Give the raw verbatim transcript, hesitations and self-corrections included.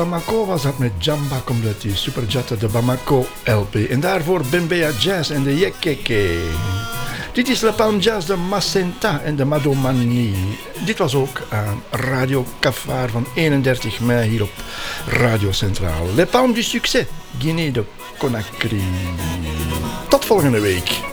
Bamako was dat met Jamba Completi, Superjatta de Bamako L P. En daarvoor Bembea Jazz en de Yekeke. Dit is Le Palm Jazz de Macenta en de Madomani. Dit was ook aan Radio Cafar van eenendertig mei hier op Radio Centraal. Le Palm du Succès, Guinée de Conakry. Tot volgende week.